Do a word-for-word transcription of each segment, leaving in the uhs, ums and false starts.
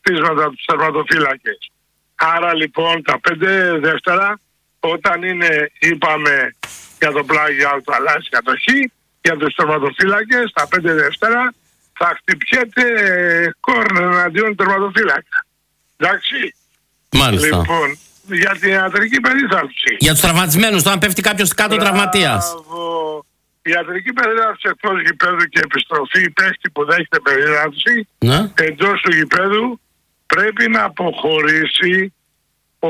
χτίσματα τους τερματοφύλακες. Άρα λοιπόν τα πέντε δεύτερα, όταν είναι, είπαμε, για το πλάγιο του αλλάζει κατοχή, για τους τερματοφύλακες, τα πέντε δεύτερα θα χτυπιέται κόρνερ εναντίον τερματοφύλακα. Εντάξει. Μάλιστα. Λοιπόν, για την ιατρική περίθαλψη. Για τους τραυματισμένους, όταν πέφτει κάποιος κάτω τραυματίας. Η ιατρική περίθαλψη εκτός γηπέδου και επιστροφή παίχτη που δέχεται περίθαλψη, ναι, εντός του γηπέδου πρέπει να αποχωρήσει ο,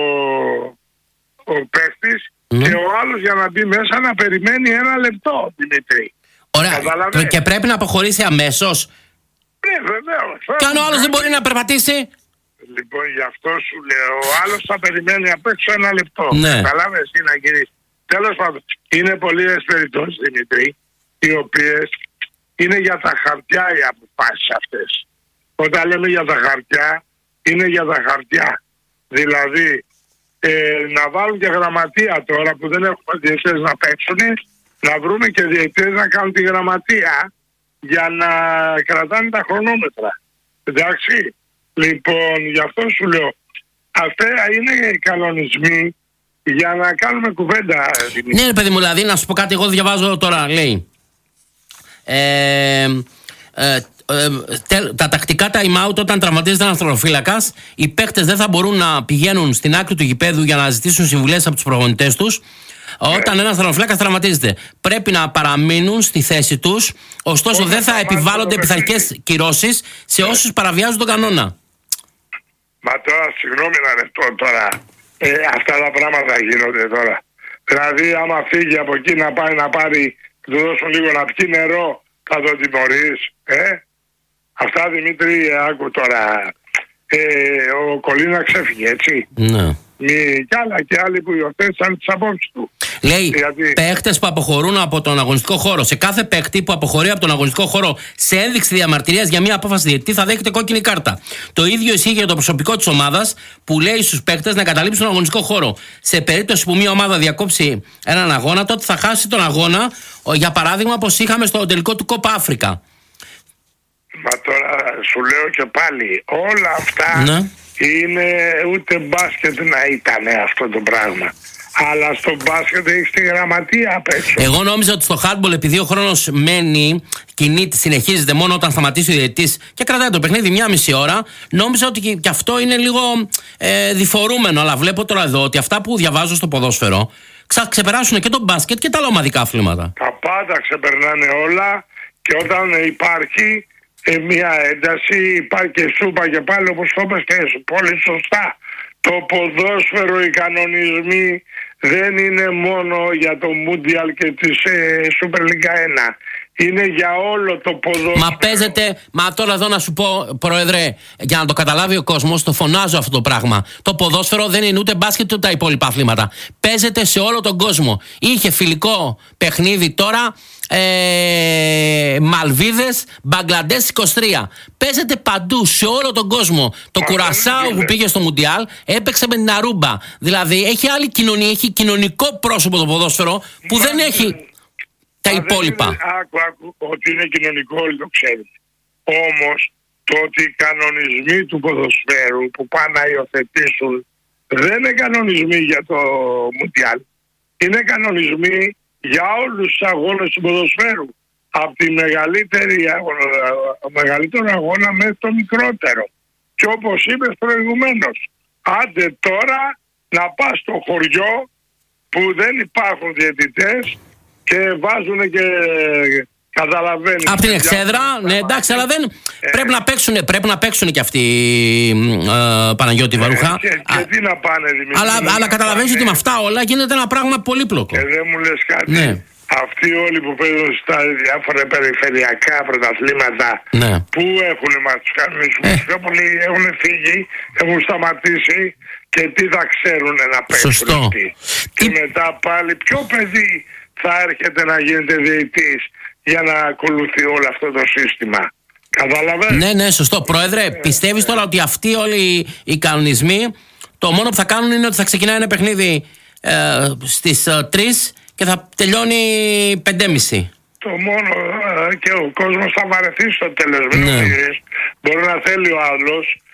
ο παίχτης, ναι, και ο άλλος για να μπει μέσα να περιμένει ένα λεπτό, Δημήτρη. Ωραία. Και, και πρέπει να αποχωρήσει αμέσως. Ναι, βεβαίως. Και αν ο άλλος δεν μπορεί να περπατήσει. Λοιπόν, γι' αυτό σου λέω, ο άλλος θα περιμένει απ' έξω ένα λεπτό. Ναι. Καταλάβες, είναι να γυρίσει. Τέλος πάντων, είναι πολλές περιπτώσεις, Δημήτρη, οι οποίες είναι για τα χαρτιά οι αποφάσεις αυτές. Όταν λέμε για τα χαρτιά, είναι για τα χαρτιά. Δηλαδή, ε, να βάλουν και γραμματεία τώρα που δεν έχουμε διαιτητές να παίξουν, να βρούμε και διαιτητές να κάνουν τη γραμματεία για να κρατάνε τα χρονόμετρα. Εντάξει. Λοιπόν, γι' αυτό σου λέω, αυτά είναι οι κανονισμοί για να κάνουμε κουβέντα. Ναι, παιδί μου, δηλαδή να σου πω κάτι, εγώ διαβάζω τώρα, λέει ε, ε, ε, ε, τα τακτικά time out όταν τραυματίζεται ένας τερματοφύλακας, οι παίκτες δεν θα μπορούν να πηγαίνουν στην άκρη του γηπέδου για να ζητήσουν συμβουλές από τους προπονητές τους. Όταν ένας τερματοφύλακας τραυματίζεται, πρέπει να παραμείνουν στη θέση τους, ωστόσο Ό, δεν θα επιβάλλονται πειθαρχικές κυρώσεις σε όσους παραβιάζουν τον κανόνα. Μα τώρα, συγγνώμη να λεπτό τώρα, ε, αυτά τα πράγματα γίνονται τώρα. Δηλαδή, άμα φύγει από εκεί να πάει να πάρει, του δώσουν λίγο να πιει νερό, θα τον τιμωρείς, ε. Αυτά, Δημήτρη, άκου τώρα. Ε, ο Κολίνα ξέφυγε, έτσι. Ναι. Μη, κι άλλα και άλλοι που υιοθέτησαν τις απόψεις του. Λέει, γιατί... παίχτες που αποχωρούν από τον αγωνιστικό χώρο. Σε κάθε παίχτη που αποχωρεί από τον αγωνιστικό χώρο σε ένδειξη διαμαρτυρίας για μια απόφαση διαιτητή θα δέχεται κόκκινη κάρτα. Το ίδιο ισχύει για το προσωπικό της ομάδας που λέει στους παίχτες να εγκαταλείψουν τον αγωνιστικό χώρο. Σε περίπτωση που μια ομάδα διακόψει έναν αγώνα, τότε θα χάσει τον αγώνα, για παράδειγμα, όπως είχαμε στο τελικό του Κόπα Αφρικα. Μα τώρα σου λέω και πάλι, όλα αυτά, ναι, είναι ούτε μπάσκετ να ήταν αυτό το πράγμα. Αλλά στο μπάσκετ έχεις τη γραμματεία απ' έξω. Εγώ νόμιζα ότι στο handball, επειδή ο χρόνος μένει, κινείται, συνεχίζεται μόνο όταν σταματήσει ο διαιτητής και κρατάει το παιχνίδι μια μισή ώρα, νόμιζα ότι και αυτό είναι λίγο ε, διφορούμενο. Αλλά βλέπω τώρα εδώ ότι αυτά που διαβάζω στο ποδόσφαιρο ξα, ξεπεράσουν και το μπάσκετ και τα άλλα ομαδικά αθλήματα. Τα πάντα ξεπερνάνε όλα και όταν υπάρχει ε, μια ένταση, υπάρχει και σούπα και πάλι, όπως το είπες και πολύ σωστά. Το ποδόσφαιρο, οι κανονισμοί δεν είναι μόνο για το Μούντιαλ και τη ε, Super League ένα. Είναι για όλο το ποδόσφαιρο. Μα παίζεται, μα τώρα εδώ να σου πω, Πρόεδρε, για να το καταλάβει ο κόσμος, το φωνάζω αυτό το πράγμα. Το ποδόσφαιρο δεν είναι ούτε μπάσκετ ούτε τα υπόλοιπα αθλήματα. Παίζεται σε όλο τον κόσμο. Είχε φιλικό παιχνίδι τώρα, ε, Μαλβίδες, Μπαγκλαντές είκοσι τρία. Παίζεται παντού, σε όλο τον κόσμο. Το Μα Κουρασάου που πήγε στο Μουντιάλ έπαιξε με την Αρούμπα. Δηλαδή έχει άλλη κοινωνία, έχει κοινωνικό πρόσωπο το ποδόσφαιρο που Μα δεν έχει τα υπόλοιπα. Είναι, άκου, άκου, ότι είναι κοινωνικό, όλοι το ξέρουν. Όμως, το ότι οι κανονισμοί του ποδοσφαίρου που πάνε να υιοθετήσουν δεν είναι κανονισμοί για το Μουντιάλ. Είναι κανονισμοί για όλους τους αγώνες του ποδοσφαίρου. Από τη μεγαλύτερη αγώνα, μεγαλύτερο αγώνα μέχρι το μικρότερο. Και όπως είπες προηγουμένως, άντε τώρα να πας στο χωριό που δεν υπάρχουν διαιτητές και βάζουν και καταλαβαίνεις. Από την Εξέδρα, ναι, εντάξει, αλλά δεν. Ε, πρέπει, να παίξουν, πρέπει να παίξουν και αυτοί, ε, Παναγιώτη Βαρούχα. Ε, και, και Α, τι να πάνε, Δημήτρη. Αλλά, αλλά καταλαβαίνεις ότι με αυτά όλα γίνεται ένα πράγμα πολύπλοκο. Και δεν μου λες κάτι. Ναι. Αυτοί όλοι που παίζουν στα διάφορα περιφερειακά πρωταθλήματα, ναι, που έχουν μας τους κανονισμούς, ε. πιο πολλοί έχουν φύγει, έχουν σταματήσει και τι θα ξέρουν να παίξουν. Σωστό. Αυτοί. Και μετά πάλι ποιο παιδί θα έρχεται να γίνεται διαιτητής για να ακολουθεί όλο αυτό το σύστημα. Καταλαβαίνεις. Ναι, ναι, σωστό. Πρόεδρε, ε, πιστεύεις ε, τώρα ότι αυτοί όλοι οι κανονισμοί το μόνο που θα κάνουν είναι ότι θα ξεκινάει ένα παιχνίδι ε, στις ε, τρεις και θα τελειώνει πέντε και μισή. Το μόνο ε, και ο κόσμος θα βαρεθεί στο τέλος. Ναι. Μπορεί να θέλει ο άλλος